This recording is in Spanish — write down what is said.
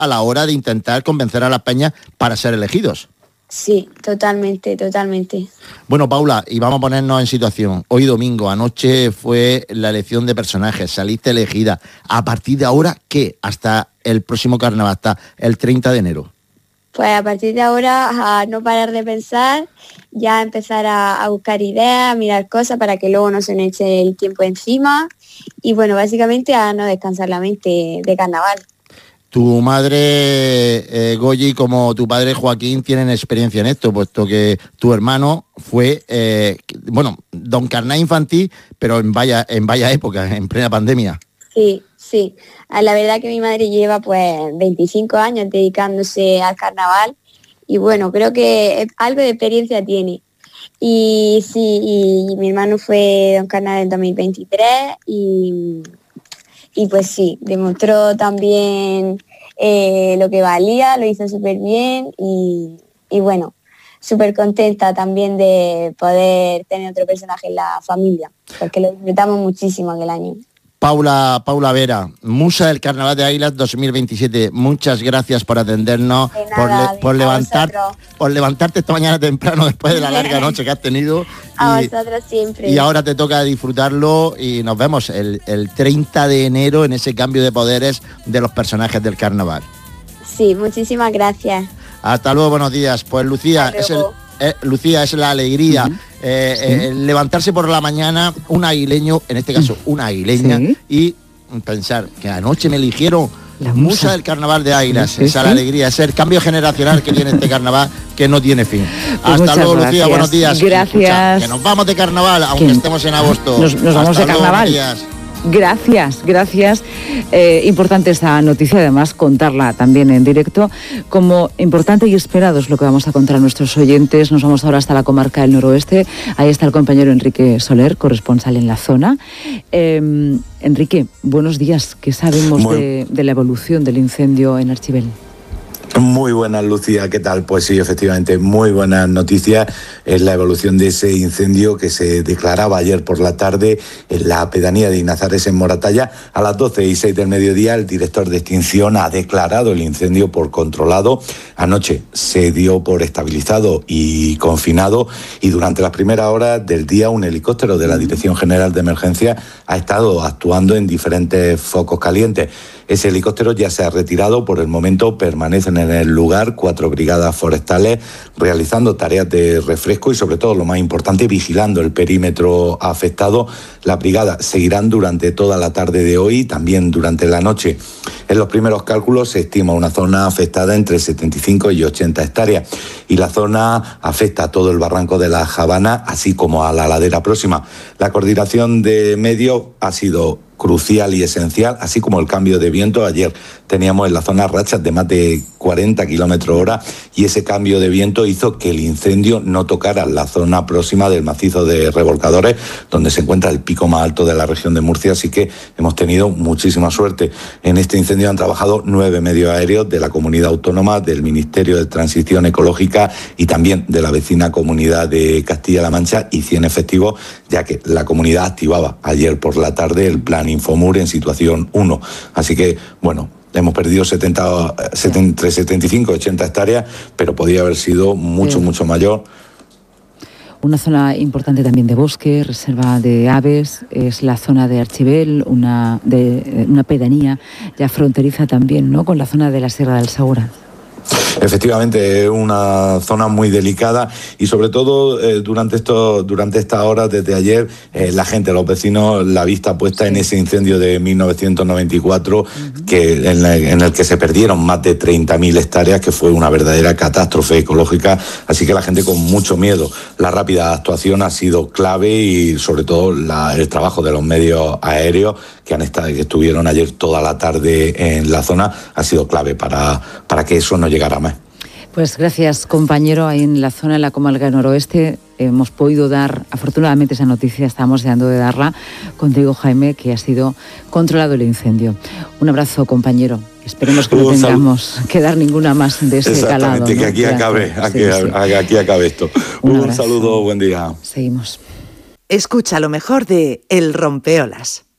a la hora de intentar convencer a las peñas para ser elegidos. Sí, totalmente. Bueno, Paula, y vamos a ponernos en situación. Hoy domingo, anoche fue la elección de personajes, saliste elegida. A partir de ahora, ¿qué? Hasta el próximo carnaval, hasta el 30 de enero. Pues a partir de ahora, a no parar de pensar, ya empezar a buscar ideas, a mirar cosas para que luego no se nos eche el tiempo encima. Y bueno, básicamente a no descansar la mente de carnaval. Tu madre Goyi como tu padre Joaquín tienen experiencia en esto, puesto que tu hermano fue, don Carnaval infantil, pero en vaya época, en plena pandemia. Sí. La verdad que mi madre lleva pues 25 años dedicándose al carnaval y bueno, creo que algo de experiencia tiene. Y sí, y mi hermano fue don Carnaval en 2023 y pues sí, demostró también lo que valía, lo hizo súper bien y bueno, súper contenta también de poder tener otro personaje en la familia, porque lo disfrutamos muchísimo aquel año. Paula Vera, musa del Carnaval de Águilas 2027, muchas gracias por atendernos, por levantarte esta mañana temprano después de la larga noche que has tenido. A vosotros siempre. Y ahora te toca disfrutarlo y nos vemos el 30 de enero en ese cambio de poderes de los personajes del Carnaval. Sí, muchísimas gracias. Hasta luego, buenos días. Pues Lucía, Lucía, es la alegría. Levantarse por la mañana, un aguileño, en este caso una aguileña, y pensar que anoche me eligieron la musa del Carnaval de Águilas. Esa es la alegría, es el cambio generacional que tiene este carnaval que no tiene fin. Pues hasta luego, Lucía, buenos días. Gracias. Que nos vamos de carnaval, aunque estemos en agosto. Nos vamos de carnaval. Gracias. Importante esta noticia, además contarla también en directo. Como importante y esperado es lo que vamos a contar a nuestros oyentes. Nos vamos ahora hasta la comarca del noroeste. Ahí está el compañero Enrique Soler, corresponsal en la zona. Enrique, buenos días. ¿Qué sabemos de la evolución del incendio en Archibel? Muy buenas, Lucía, ¿qué tal? Pues sí, efectivamente, muy buenas noticias. Es la evolución de ese incendio que se declaraba ayer por la tarde en la pedanía de Inazares, en Moratalla. A las 12:06 del mediodía, el director de extinción ha declarado el incendio por controlado. Anoche se dio por estabilizado y confinado, y durante las primeras horas del día un helicóptero de la Dirección General de Emergencia ha estado actuando en diferentes focos calientes. Ese helicóptero ya se ha retirado, por el momento permanecen en el lugar 4 brigadas forestales realizando tareas de refresco y, sobre todo, lo más importante, vigilando el perímetro afectado. Las brigadas seguirán durante toda la tarde de hoy, también durante la noche. En los primeros cálculos se estima una zona afectada entre 75 y 80 hectáreas y la zona afecta a todo el barranco de la Habana, así como a la ladera próxima. La coordinación de medios ha sido crucial y esencial, así como el cambio de viento. Ayer teníamos en la zona rachas de más de 40 kilómetros hora y ese cambio de viento hizo que el incendio no tocara la zona próxima del macizo de revolcadores, donde se encuentra el pico más alto de la región de Murcia, así que hemos tenido muchísima suerte. En este incendio han trabajado 9 medios aéreos de la comunidad autónoma, del Ministerio de Transición Ecológica y también de la vecina comunidad de Castilla-La Mancha, y 100 efectivos, ya que la comunidad activaba ayer por la tarde el plan Infomur en situación 1. Así que, bueno, hemos perdido entre 75 y 80 hectáreas, pero podía haber sido mucho mayor. Una zona importante también de bosque, reserva de aves, es la zona de Archibel, una pedanía ya fronteriza también, ¿no?, con la zona de la Sierra del Segura. Efectivamente, es una zona muy delicada y, sobre todo, durante estas horas, desde ayer, la gente, los vecinos, la vista puesta en ese incendio de 1994, en el que se perdieron más de 30.000 hectáreas, que fue una verdadera catástrofe ecológica, así que la gente con mucho miedo. La rápida actuación ha sido clave y, sobre todo, el trabajo de los medios aéreos que estuvieron ayer toda la tarde en la zona ha sido clave para que eso no llegara más. Pues gracias, compañero. Ahí en la zona, en la comarca noroeste, hemos podido dar, afortunadamente, esa noticia, estábamos deseando de darla contigo, Jaime, que ha sido controlado el incendio. Un abrazo, compañero. Esperemos que no tengamos que dar ninguna más de ese calado. Exactamente, que aquí acabe esto. Un saludo, buen día. Seguimos. Escucha lo mejor de El Rompeolas.